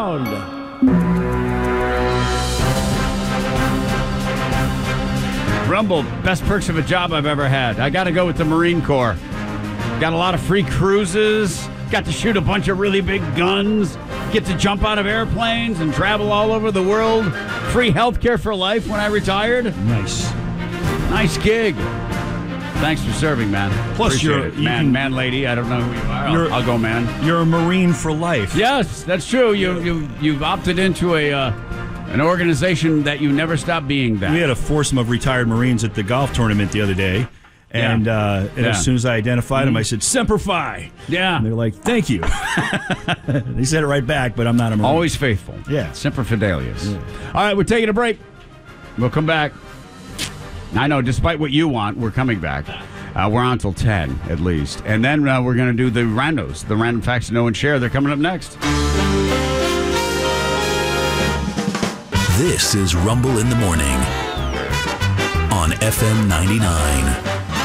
Rumble, best perks of a job I've ever had. I got to go with the Marine Corps. Got a lot of free cruises. Got to shoot a bunch of really big guns. Get to jump out of airplanes and travel all over the world. Free health care for life when I retired. Nice gig. Thanks for serving, man. Plus, appreciate it. Man, lady. I don't know who you are. I'll go, man. You're a Marine for life. Yes, that's true. You've opted into an organization that you never stop being that. We had a foursome of retired Marines at the golf tournament the other day. And as soon as I identified them, I said, Semper Fi. Yeah. And they're like, thank you. They said it right back, but I'm not a Marine. Always faithful. Yeah. Semper Fidelius. Yeah. All right, we're taking a break. We'll come back. I know, despite what you want, we're coming back. We're on till 10, at least. And then we're going to do the randos, the random facts to know and share. They're coming up next. This is Rumble in the Morning on FM 99.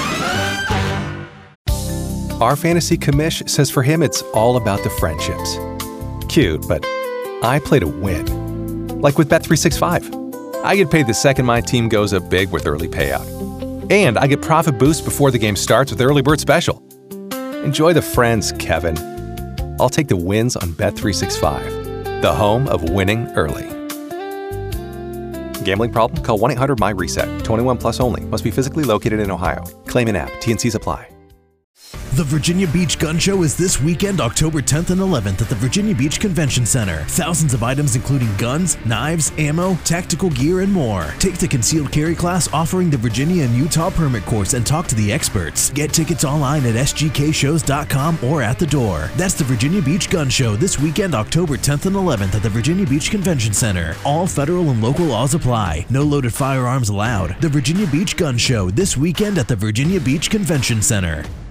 Our fantasy commish says for him it's all about the friendships. Cute, but I play to win. Like with Bet365. I get paid the second my team goes up big with early payout. And I get profit boost before the game starts with Early Bird Special. Enjoy the friends, Kevin. I'll take the wins on Bet365, the home of winning early. Gambling problem? Call 1-800-MY-RESET. 21 plus only. Must be physically located in Ohio. Claim in app. T&Cs apply. The Virginia Beach Gun Show is this weekend, October 10th and 11th at the Virginia Beach Convention Center. Thousands of items including guns, knives, ammo, tactical gear, and more. Take the concealed carry class offering the Virginia and Utah permit course and talk to the experts. Get tickets online at sgkshows.com or at the door. That's the Virginia Beach Gun Show this weekend, October 10th and 11th at the Virginia Beach Convention Center. All federal and local laws apply. No loaded firearms allowed. The Virginia Beach Gun Show this weekend at the Virginia Beach Convention Center.